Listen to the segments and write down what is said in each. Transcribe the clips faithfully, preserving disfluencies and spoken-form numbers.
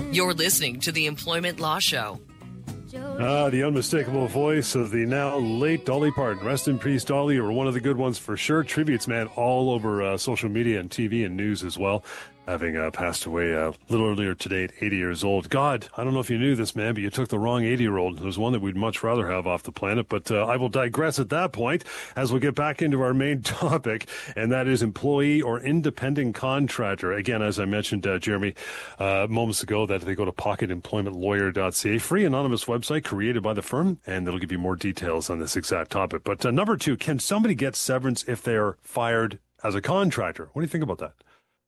You're listening to the Employment Law Show. Ah, the unmistakable voice of the now late Dolly Parton. Rest in peace, Dolly. You were one of the good ones for sure. Tributes, man, all over uh, social media and T V and news as well. Having uh, passed away uh, a little earlier today at eighty years old. God, I don't know if you knew this, man, but you took the wrong eighty-year-old. There's one that we'd much rather have off the planet. But uh, I will digress at that point as we get back into our main topic, and that is employee or independent contractor. Again, as I mentioned, uh, Jeremy, uh, moments ago, that they go to pocket employment lawyer dot c a, free anonymous website created by the firm, and it'll give you more details on this exact topic. But uh, number two, can somebody get severance if they're fired as a contractor? What do you think about that?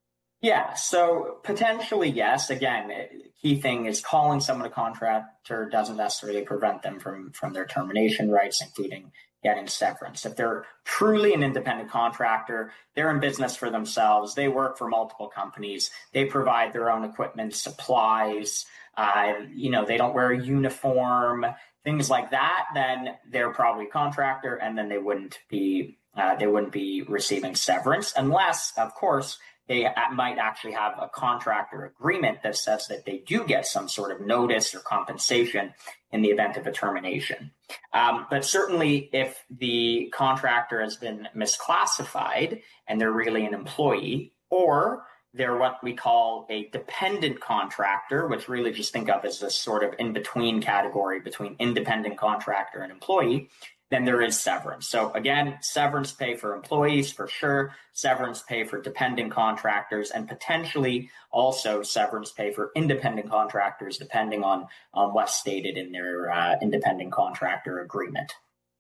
Yeah, so potentially, yes. Again, key thing is calling someone a contractor doesn't necessarily prevent them from, from their termination rights, including getting severance. If they're truly an independent contractor, they're in business for themselves. They work for multiple companies. They provide their own equipment, supplies. Uh, you know, they don't wear a uniform, things like that. Then they're probably a contractor, and then they wouldn't be uh, they wouldn't be receiving severance unless, of course, they might actually have a contractor agreement that says that they do get some sort of notice or compensation in the event of a termination. Um, but certainly if the contractor has been misclassified and they're really an employee, or they're what we call a dependent contractor, which really just think of as a sort of in-between category between independent contractor and employee, then there is severance. So again, severance pay for employees for sure, severance pay for dependent contractors, and potentially also severance pay for independent contractors, depending on, on what's stated in their uh, independent contractor agreement.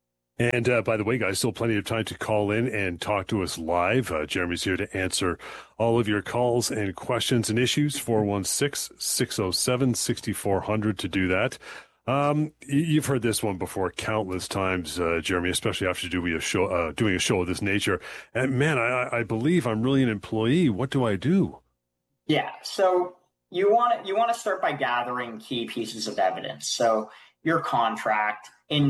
And uh, by the way, guys, still plenty of time to call in and talk to us live. Uh, Jeremy's here to answer all of your calls and questions and issues. four one six, six oh seven, six four zero zero to do that. Um, you've heard this one before countless times, uh, Jeremy, especially after doing a show, uh, doing a show of this nature. And man, I, I believe I'm really an employee. What do I do? Yeah. So you want to, you want to start by gathering key pieces of evidence. So your contract,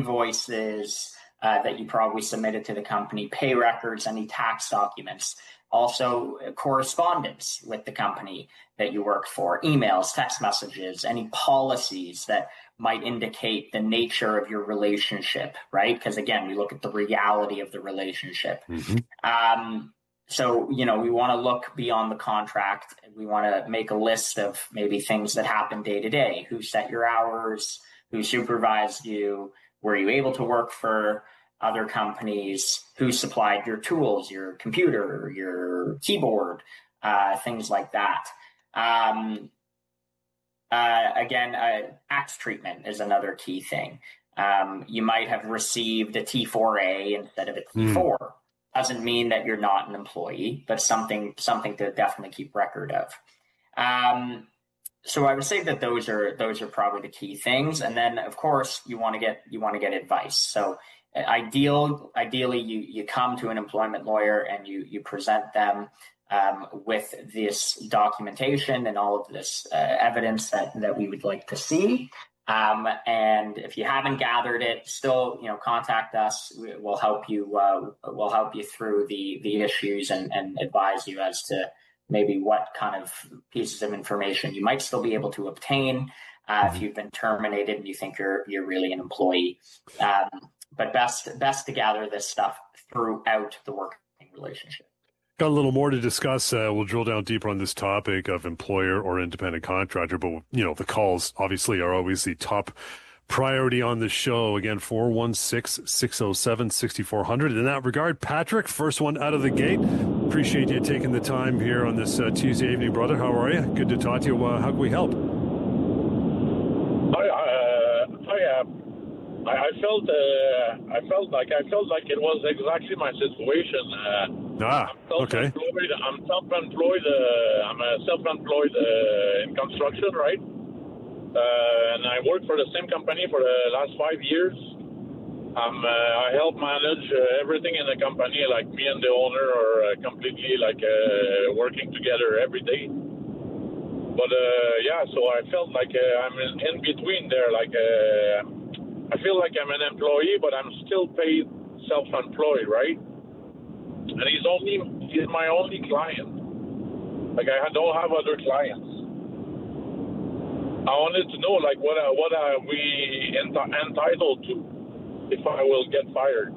invoices, uh, that you probably submitted to the company, pay records, any tax documents, also correspondence with the company that you work for, emails, text messages, any policies that might indicate the nature of your relationship, right? Because again, we look at the reality of the relationship. Mm-hmm. Um, so, you know, we want to look beyond the contract. We want to make a list of maybe things that happen day to day. Who set your hours? Who supervised you? Were you able to work for other companies? Who supplied your tools, your computer, your keyboard, uh, things like that. Um, Uh, again, uh, tax treatment is another key thing. Um, you might have received a T four A instead of a T four. Mm. Doesn't mean that you're not an employee, but something something to definitely keep record of. Um, so I would say that those are those are probably the key things. And then, of course, you want to get you want to get advice. So ideal ideally, you you come to an employment lawyer and you you present them Um, with this documentation and all of this uh, evidence that, that we would like to see. Um, and if you haven't gathered it, still, you know, contact us. We'll help you, uh, we'll help you through the, the issues and, and advise you as to maybe what kind of pieces of information you might still be able to obtain uh, if you've been terminated and you think you're, you're really an employee. Um, but best, best to gather this stuff throughout the working relationship. Got a little more to discuss. Uh, we'll drill down deeper on this topic of employer or independent contractor, but, you know, the calls obviously are always the top priority on the show. Again, four one six, six oh seven, six four zero zero. In that regard, Patrick, first one out of the gate. Appreciate you taking the time here on this uh, Tuesday evening, brother. How are you? Good to talk to you. Uh, how can we help? Hi, uh, hi, uh, I, I felt, uh, I felt like I felt like it was exactly my situation. Uh, ah, I'm okay. I'm self-employed. Uh, I'm a self-employed uh, in construction, right? Uh, and I work for the same company for the last five years. Um, uh, I help manage uh, everything in the company. Like me and the owner are uh, completely like uh, working together every day. But uh, yeah, so I felt like uh, I'm in, in between there. Like. Uh, I feel like I'm an employee, but I'm still paid self-employed, right? And he's only he's my only client. Like I don't have other clients. I wanted to know, like, what are, what are we ent- entitled to if I will get fired?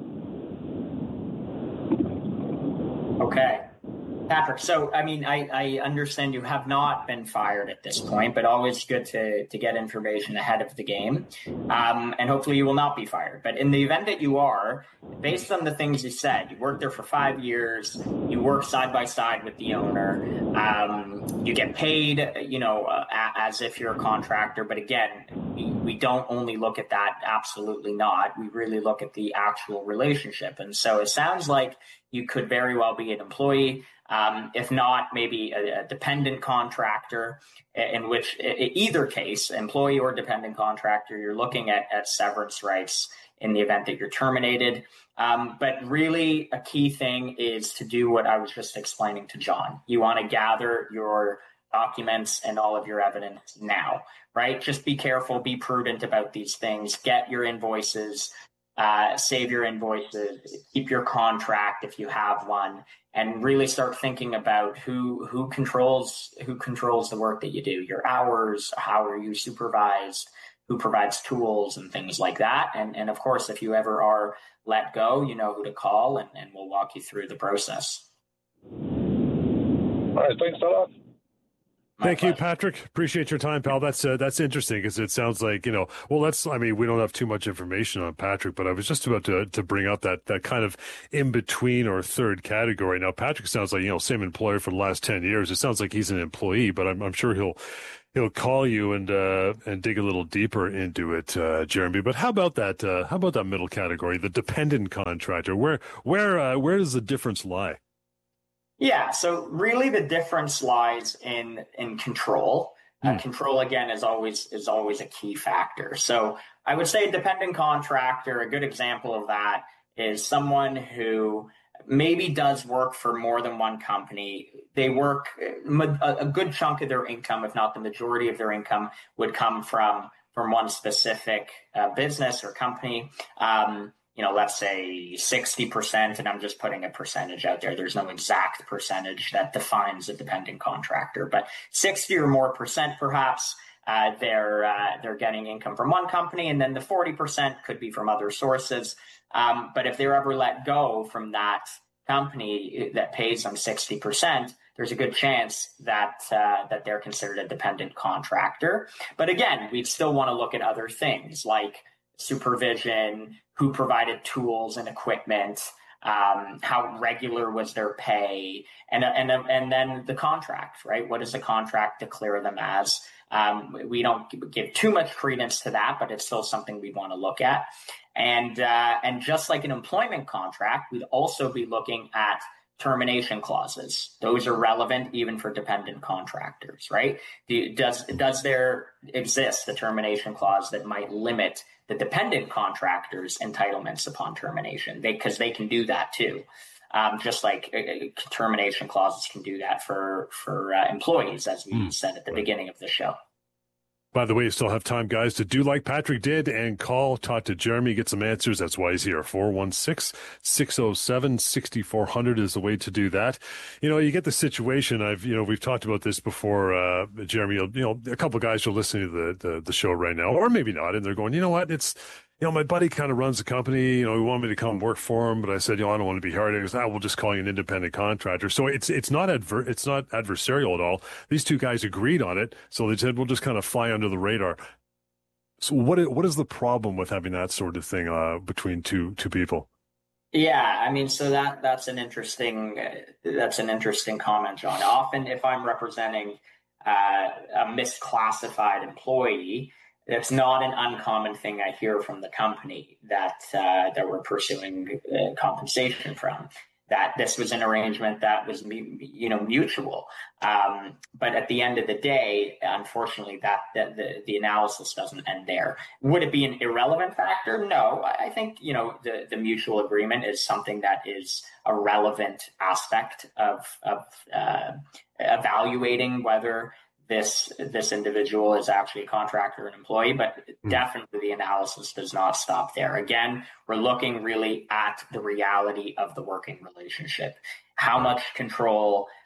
Okay. Patrick, so, I mean, I, I understand you have not been fired at this point, but always good to, to get information ahead of the game. Um, and hopefully you will not be fired. But in the event that you are, based on the things you said, you worked there for five years, you work side by side with the owner, um, you get paid, you know, uh, as if you're a contractor. But again, we, we don't only look at that, absolutely not. We really look at the actual relationship. And so it sounds like you could very well be an employee. Um, if not, maybe a, a dependent contractor, in which either case, employee or dependent contractor, you're looking at, at severance rights in the event that you're terminated. Um, but really a key thing is to do what I was just explaining to John. You want to gather your documents and all of your evidence now, right? Just be careful, be prudent about these things, get your invoices, uh, save your invoices, keep your contract if you have one, and really start thinking about who who controls who controls the work that you do, your hours, how are you supervised, who provides tools and things like that. And and of course, if you ever are let go, you know who to call, and, and we'll walk you through the process. All right, thanks a lot. My Thank pleasure. you, Patrick. Appreciate your time, pal. That's uh, that's interesting because it sounds like, you know, well, let's, I mean, we don't have too much information on Patrick, but I was just about to to bring up that that kind of in between or third category. Now, Patrick sounds like, you know, same employer for the last ten years. It sounds like he's an employee, but I'm, I'm sure he'll he'll call you and uh, and dig a little deeper into it, uh, Jeremy. But how about that? Uh, how about that middle category, the dependent contractor? Where where uh, where does the difference lie? Yeah, so really the difference lies in in control. Mm. Uh, control, again, is always is always a key factor. So I would say dependent contractor, a good example of that is someone who maybe does work for more than one company. They work, a, a good chunk of their income, if not the majority of their income, would come from, from one specific uh, business or company. Um, you know, let's say sixty percent, and I'm just putting a percentage out there. There's no exact percentage that defines a dependent contractor, but sixty or more percent, perhaps, uh, they're, uh, they're getting income from one company, and then the forty percent could be from other sources. Um, but if they're ever let go from that company that pays them sixty percent, there's a good chance that uh, that they're considered a dependent contractor. But again, we'd still want to look at other things like supervision, who provided tools and equipment, um, how regular was their pay, and and and then the contract, right? What does the contract declare them as? Um, we don't give too much credence to that, but it's still something we want to look at. And uh, and just like an employment contract, we'd also be looking at termination clauses. Those are relevant even for dependent contractors, right? Do, does does there exist a termination clause that might limit the dependent contractors' entitlements upon termination? They, because they can do that too. Um, just like uh, termination clauses can do that for, for uh, employees, as we mm, said at the right. beginning of the show. By the way, you still have time, guys, to do like Patrick did and call, talk to Jeremy, get some answers. That's why he's here. four one six, six oh seven, six four zero zero is the way to do that. You know, you get the situation. I've, you know, we've talked about this before, uh, Jeremy. You know, a couple of guys are listening to the, the, the show right now, or maybe not, and they're going, you know what, it's, you know, my buddy kind of runs the company, you know, he wanted me to come work for him, but I said, you know, I don't want to be hired. He goes, ah, we'll just call you an independent contractor. So it's it's not adver- it's not adversarial at all. These two guys agreed on it. So they said, we'll just kind of fly under the radar. So what is, what is the problem with having that sort of thing uh, between two two people? Yeah, I mean, so that that's an interesting uh, that's an interesting comment, John. Often if I'm representing uh, a misclassified employee, it's not an uncommon thing I hear from the company that uh, that we're pursuing uh, compensation from, that this was an arrangement that was, you know, mutual. Um, but at the end of the day, unfortunately, that, that the, the analysis doesn't end there. Would it be an irrelevant factor? No, I think, you know, the, the mutual agreement is something that is a relevant aspect of, of uh, evaluating whether this this individual is actually a contractor or an employee, but mm. definitely the analysis does not stop there. Again, we're looking really at the reality of the working relationship. How much control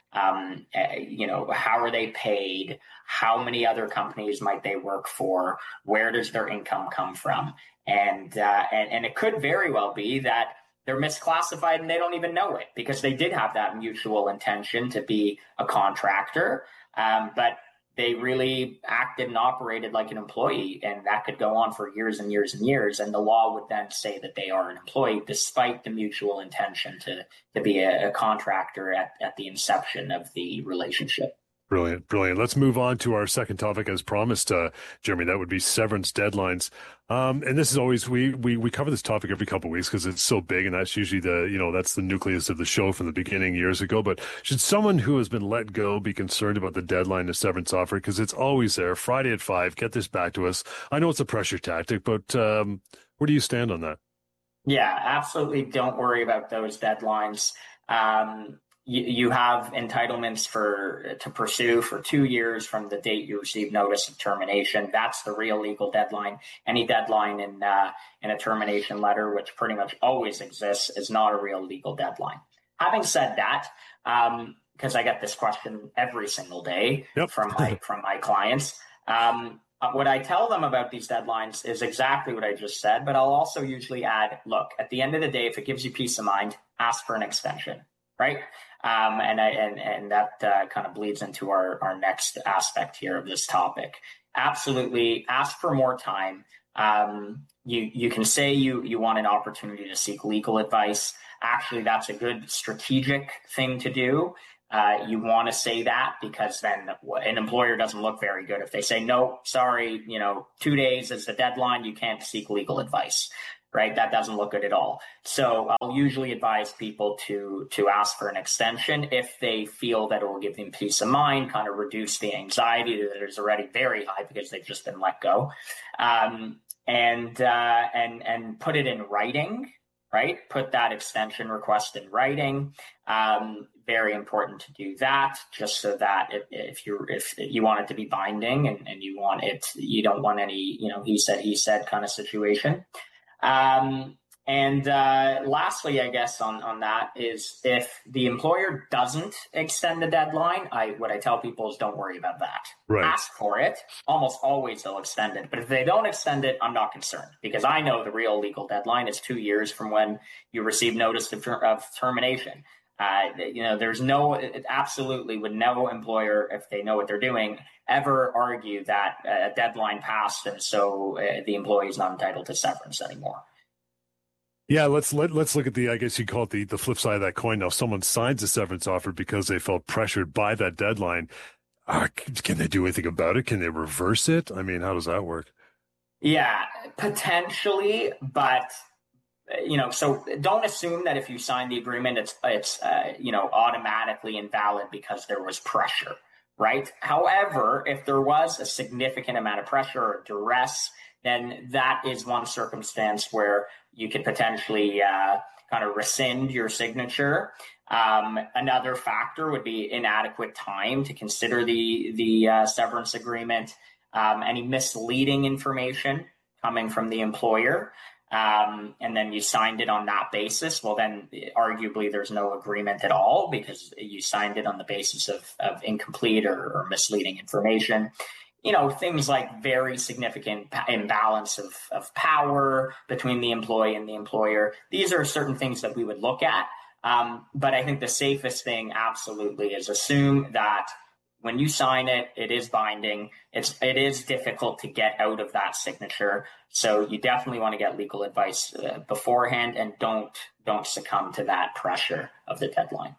Um, uh, you know, how are they paid? How many other companies might they work for? Where does their income come from? And, uh, and, and it could very well be that they're misclassified and they don't even know it because they did have that mutual intention to be a contractor. Um, but they really acted and operated like an employee, and that could go on for years and years and years. And the law would then say that they are an employee despite the mutual intention to, to be a, a contractor at, at the inception of the relationship. Brilliant, brilliant. Let's move on to our second topic, as promised, uh, Jeremy. That would be severance deadlines. Um, and this is always, we we we cover this topic every couple of weeks because it's so big, and that's usually the, you know, that's the nucleus of the show from the beginning years ago. But should someone who has been let go be concerned about the deadline to severance offer? Because it's always there, Friday at five, get this back to us. I know it's a pressure tactic, but um, where do you stand on that? Yeah, absolutely. Don't worry about those deadlines. Um, You, you have entitlements for to pursue for two years from the date you receive notice of termination. That's the real legal deadline. Any deadline in uh, in a termination letter, which pretty much always exists, is not a real legal deadline. Having said that, um, because I get this question every single day Yep. from my from my clients, um, what I tell them about these deadlines is exactly what I just said. But I'll also usually add, look, at the end of the day, if it gives you peace of mind, ask for an extension, right? Um, and, I, and and that uh, kind of bleeds into our, our next aspect here of this topic. Absolutely, ask for more time. Um, you you can say you you want an opportunity to seek legal advice. Actually, that's a good strategic thing to do. Uh, you want to say that because then an employer doesn't look very good if they say, no, sorry, you know, two days is the deadline. You can't seek legal advice. Right? That doesn't look good at all. So I'll usually advise people to to ask for an extension if they feel that it will give them peace of mind, kind of reduce the anxiety that is already very high because they've just been let go, um, and uh, and and put it in writing. Right? Put that extension request in writing. Um, very important to do that, just so that if, if you if you want it to be binding and, and you want it, you don't want any, you know, he said he said kind of situation. Um, and uh, lastly, I guess on, on that is if the employer doesn't extend the deadline, I what I tell people is don't worry about that. Right. Ask for it. Almost always they'll extend it. But if they don't extend it, I'm not concerned because I know the real legal deadline is two years from when you receive notice of, ter- of termination. Uh, you know, there's no, it absolutely would no employer, if they know what they're doing, ever argue that a deadline passed and so uh, the employee is not entitled to severance anymore. Yeah, let's let, let's look at the, I guess you call it the, the flip side of that coin. Now, if someone signs a severance offer because they felt pressured by that deadline, uh, can they do anything about it? Can they reverse it? I mean, how does that work? Yeah, potentially, but you know, so don't assume that if you sign the agreement, it's it's uh, you know automatically invalid because there was pressure, right? However, if there was a significant amount of pressure or duress, then that is one circumstance where you could potentially uh, kind of rescind your signature. Um, another factor would be inadequate time to consider the the uh, severance agreement, um, any misleading information coming from the employer. Um, and then you signed it on that basis, well, then arguably there's no agreement at all because you signed it on the basis of, of incomplete or, or misleading information. You know, things like very significant imbalance of, of power between the employee and the employer. These are certain things that we would look at. Um, but I think the safest thing absolutely is assume that when you sign it, it is binding. It's it is difficult to get out of that signature, so you definitely want to get legal advice uh, beforehand, and don't don't succumb to that pressure of the deadline.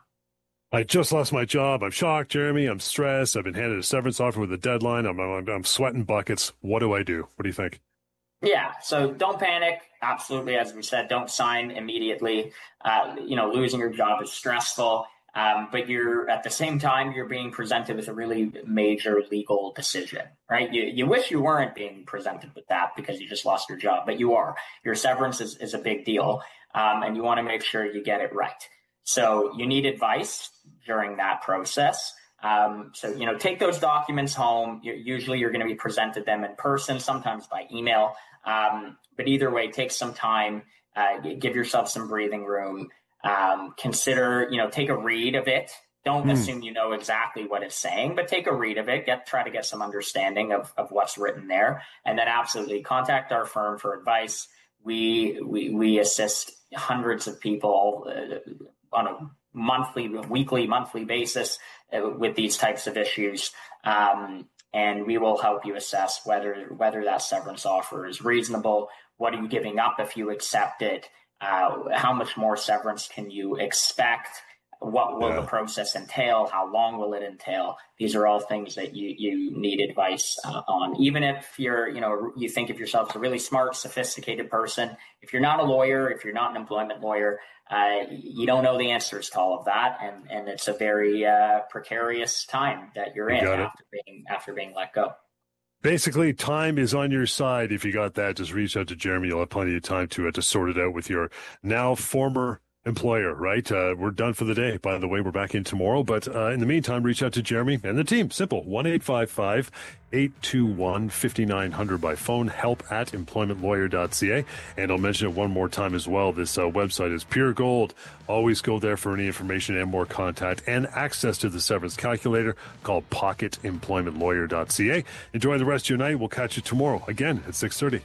I just lost my job. I'm shocked, Jeremy. I'm stressed. I've been handed a severance offer with a deadline. I'm I'm, I'm sweating buckets. What do I do? What do you think? Yeah, so don't panic. Absolutely, as we said, don't sign immediately. Uh, you know, losing your job is stressful. Um, but you're at the same time, you're being presented with a really major legal decision, right? You, you wish you weren't being presented with that because you just lost your job, but you are. Your severance is, is a big deal, um, and you want to make sure you get it right. So you need advice during that process. Um, so, you know, take those documents home. You're, usually you're going to be presented them in person, sometimes by email. Um, but either way, take some time, uh, give yourself some breathing room. Um, consider, you know, take a read of it Don't Hmm. assume you know exactly what it's saying, but take a read of it, get try to get some understanding of, of what's written there, and then absolutely contact our firm for advice. We we, we assist hundreds of people uh, on a monthly, weekly, monthly basis uh, with these types of issues, um, and we will help you assess whether whether that severance offer is reasonable. What are you giving up if you accept it? Uh, how much more severance can you expect? What will Yeah. the process entail? How long will it entail? These are all things that you, you need advice uh, on. Even if you're, you know, you think of yourself as a really smart, sophisticated person, if you're not a lawyer, if you're not an employment lawyer, uh, you don't know the answers to all of that, and and it's a very uh, precarious time that you're You in got it. after being after being let go. Basically, time is on your side. If you got that, just reach out to Jeremy. You'll have plenty of time to uh, to sort it out with your now former employer, right? Uh, we're done for the day. By the way, we're back in tomorrow. But uh, in the meantime, reach out to Jeremy and the team. Simple. one eight five five, eight two one, five nine zero zero by phone. Help at employment lawyer dot c a. And I'll mention it one more time as well. This uh, website is pure gold. Always go there for any information and more contact and access to the severance calculator called pocket employment lawyer dot c a. Enjoy the rest of your night. We'll catch you tomorrow again at six thirty.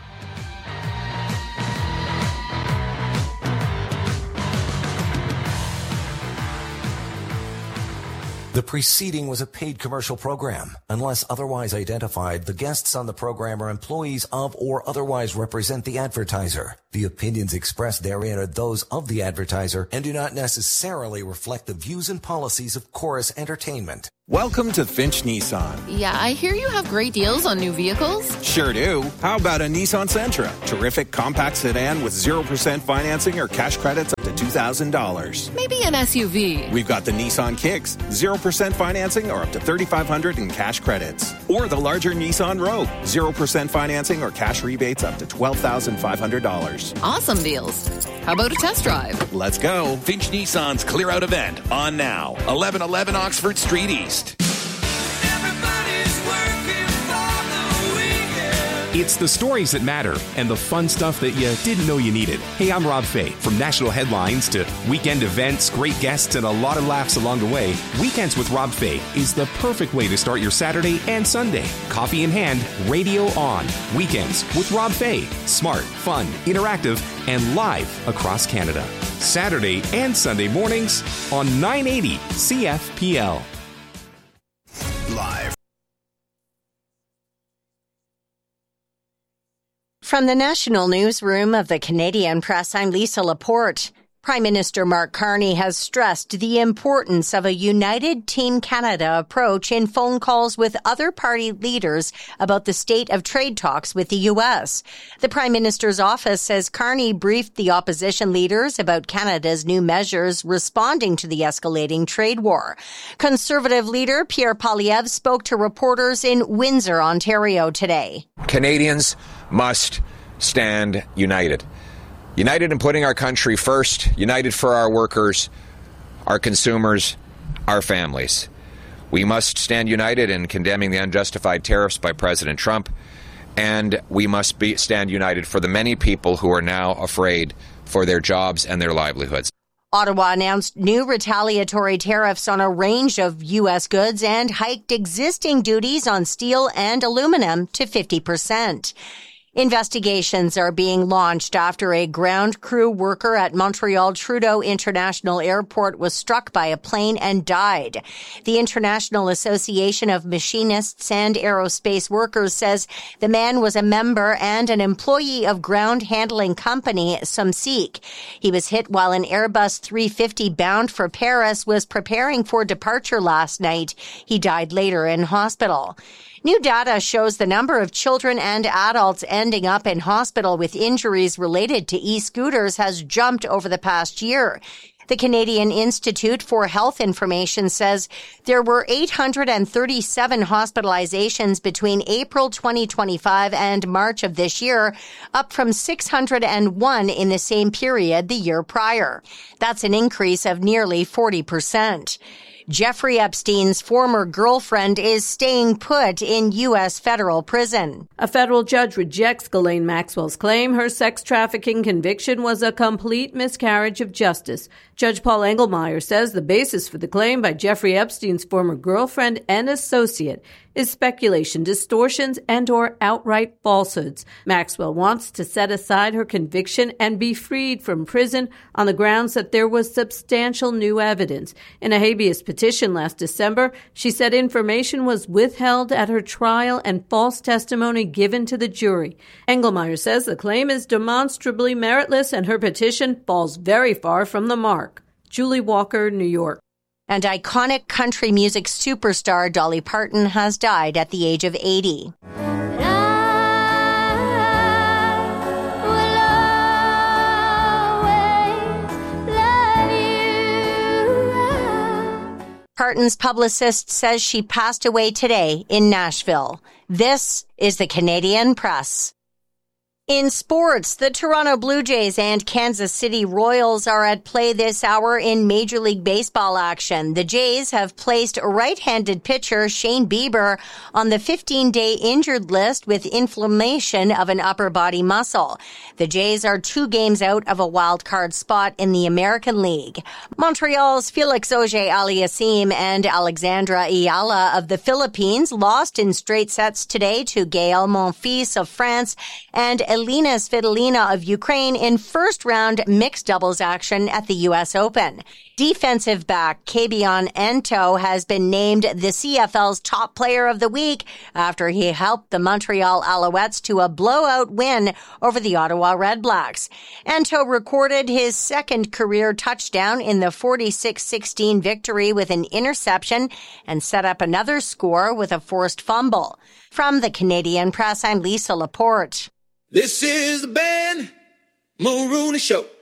The preceding was a paid commercial program. Unless otherwise identified, the guests on the program are employees of or otherwise represent the advertiser. The opinions expressed therein are those of the advertiser and do not necessarily reflect the views and policies of Chorus Entertainment. Welcome to Finch Nissan. Yeah, I hear you have great deals on new vehicles. Sure do. How about a Nissan Sentra? Terrific compact sedan with zero percent financing or cash credits up to two thousand dollars. Maybe an S U V. We've got the Nissan Kicks, zero percent financing or up to thirty-five hundred dollars in cash credits. Or the larger Nissan Rogue, zero percent financing or cash rebates up to twelve thousand five hundred dollars. Awesome deals. How about a test drive? Let's go. Finch Nissan's Clear Out event on now. eleven eleven Oxford Street East. It's the stories that matter and the fun stuff that you didn't know you needed. Hey, I'm Rob Fay. From national headlines to weekend events, great guests, and a lot of laughs along the way, Weekends with Rob Fay is the perfect way to start your Saturday and Sunday. Coffee in hand, radio on. Weekends with Rob Fay. Smart, fun, interactive, and live across Canada. Saturday and Sunday mornings on nine eighty C F P L. Live. From the National Newsroom of the Canadian Press, I'm Lisa Laporte. Prime Minister Mark Carney has stressed the importance of a united Team Canada approach in phone calls with other party leaders about the state of trade talks with the U S. The Prime Minister's office says Carney briefed the opposition leaders about Canada's new measures responding to the escalating trade war. Conservative leader Pierre Poilievre spoke to reporters in Windsor, Ontario today. Canadians must stand united. United in putting our country first, united for our workers, our consumers, our families. We must stand united in condemning the unjustified tariffs by President Trump, and we must be, stand united for the many people who are now afraid for their jobs and their livelihoods. Ottawa announced new retaliatory tariffs on a range of U S goods and hiked existing duties on steel and aluminum to fifty percent. Investigations are being launched after a ground crew worker at Montreal Trudeau International Airport was struck by a plane and died. The International Association of Machinists and Aerospace Workers says the man was a member and an employee of ground handling company Sumseek. He was hit while an Airbus three fifty bound for Paris was preparing for departure last night. He died later in hospital. New data shows the number of children and adults ending up in hospital with injuries related to e-scooters has jumped over the past year. The Canadian Institute for Health Information says there were eight hundred thirty-seven hospitalizations between April twenty twenty-five and March of this year, up from six hundred one in the same period the year prior. That's an increase of nearly forty percent. Jeffrey Epstein's former girlfriend is staying put in U S federal prison. A federal judge rejects Ghislaine Maxwell's claim her sex trafficking conviction was a complete miscarriage of justice. Judge Paul Engelmeyer says the basis for the claim by Jeffrey Epstein's former girlfriend and associate is speculation, distortions, and or outright falsehoods. Maxwell wants to set aside her conviction and be freed from prison on the grounds that there was substantial new evidence. In a habeas petition last December, she said information was withheld at her trial and false testimony given to the jury. Engelmeyer says the claim is demonstrably meritless and her petition falls very far from the mark. Julie Walker, New York. And iconic country music superstar Dolly Parton has died at the age of eighty. Parton's publicist says she passed away today in Nashville. This is the Canadian Press. In sports, the Toronto Blue Jays and Kansas City Royals are at play this hour in Major League Baseball action. The Jays have placed right-handed pitcher Shane Bieber on the fifteen-day injured list with inflammation of an upper body muscle. The Jays are two games out of a wild card spot in the American League. Montreal's Felix Auger-Aliassime and Alexandra Ayala of the Philippines lost in straight sets today to Gael Monfils of France and Elina Svitolina of Ukraine in first-round mixed doubles action at the U S Open. Defensive back Kabion Ento has been named the C F L's top player of the week after he helped the Montreal Alouettes to a blowout win over the Ottawa Redblacks. Ento recorded his second career touchdown in the forty-six sixteen victory with an interception and set up another score with a forced fumble. From the Canadian Press, I'm Lisa Laporte. This is the Ben Mulrooney Show.